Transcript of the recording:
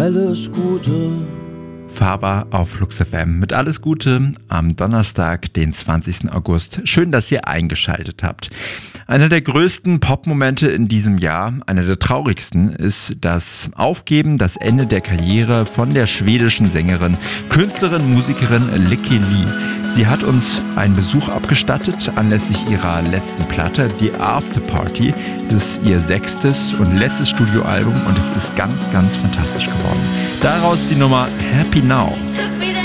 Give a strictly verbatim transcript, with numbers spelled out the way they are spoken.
alles Gute. Faber auf Flux F M mit Alles Gute am Donnerstag, den zwanzigsten August. Schön, dass ihr eingeschaltet habt. Einer der größten Pop-Momente in diesem Jahr, einer der traurigsten, ist das Aufgeben, das Ende der Karriere von der schwedischen Sängerin, Künstlerin, Musikerin Lykke Li. Sie hat uns einen Besuch abgestattet anlässlich ihrer letzten Platte, die After Party. Das ist ihr sechstes und letztes Studioalbum und es ist ganz, ganz fantastisch geworden. Daraus die Nummer Happy Now.